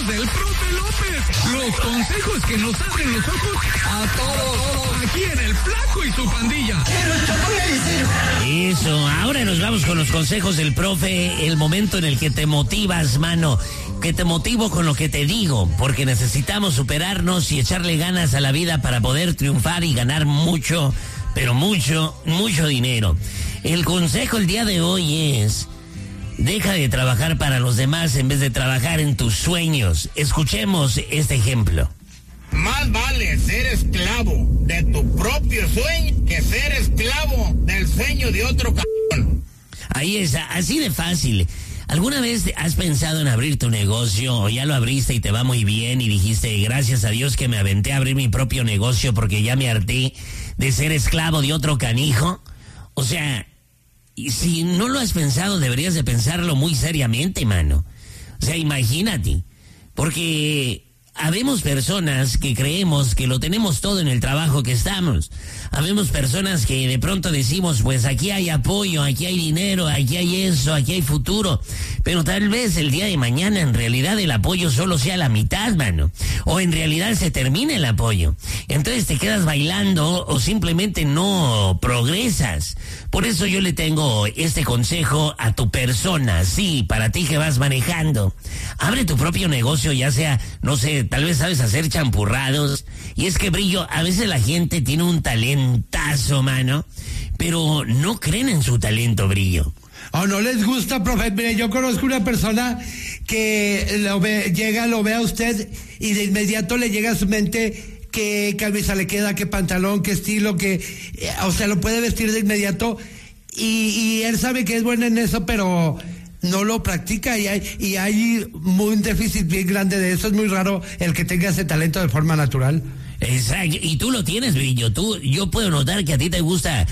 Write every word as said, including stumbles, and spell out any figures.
consejos del profe López. Los consejos que nos abren los ojos a todos. Aquí en El Flaco y su pandilla. Eso, ahora nos vamos con los consejos del profe, el momento en el que te motivas, mano, que te motivo con lo que te digo, porque necesitamos superarnos y echarle ganas a la vida para poder triunfar y ganar mucho, pero mucho, mucho dinero. El consejo el día de hoy es: deja de trabajar para los demás en vez de trabajar en tus sueños. Escuchemos este ejemplo. Más vale ser esclavo de tu propio sueño que ser esclavo del sueño de otro cabrón. Ahí es, así de fácil. ¿Alguna vez has pensado en abrir tu negocio o ya lo abriste y te va muy bien y dijiste, gracias a Dios que me aventé a abrir mi propio negocio porque ya me harté de ser esclavo de otro canijo? O sea, si no lo has pensado, deberías de pensarlo muy seriamente, mano. O sea, imagínate, porque habemos personas que creemos que lo tenemos todo en el trabajo que estamos. Habemos personas que de pronto decimos, pues aquí hay apoyo, aquí hay dinero, aquí hay eso, aquí hay futuro. Pero tal vez el día de mañana en realidad el apoyo solo sea la mitad, mano. O en realidad se termine el apoyo. Entonces te quedas bailando o simplemente no progresas. Por eso yo le tengo este consejo a tu persona, sí, para ti que vas manejando. Abre tu propio negocio, ya sea, no sé, tal vez sabes hacer champurrados. Y es que, Brillo, a veces la gente tiene un talentazo, mano, pero no creen en su talento, Brillo. O no les gusta, profe. Mire, yo conozco una persona que lo ve, llega, lo ve a usted y de inmediato le llega a su mente qué camisa le queda, qué pantalón, qué estilo, que, eh, o sea, lo puede vestir de inmediato y, y él sabe que es bueno en eso, pero no lo practica y hay, y hay un déficit bien grande de eso. Es muy raro el que tenga ese talento de forma natural. Exacto, y tú lo tienes, Brillo. Tú, yo puedo notar que a ti te gusta